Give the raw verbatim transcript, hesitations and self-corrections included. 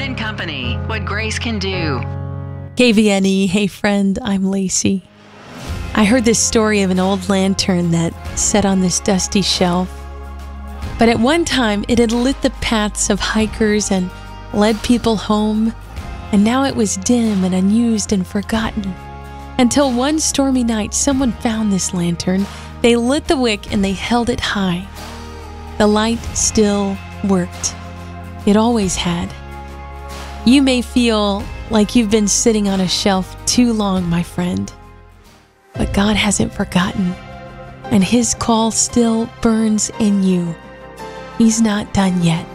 and Company, what grace can do. K V N E, hey friend, I'm Lacey. I heard this story of an old lantern that sat on this dusty shelf. But at one time, it had lit the paths of hikers and led people home, and now it was dim and unused and forgotten. Until one stormy night, someone found this lantern. They lit the wick and they held it high. The light still worked. It always had. You may feel like you've been sitting on a shelf too long, my friend. But God hasn't forgotten, and His call still burns in you. He's not done yet.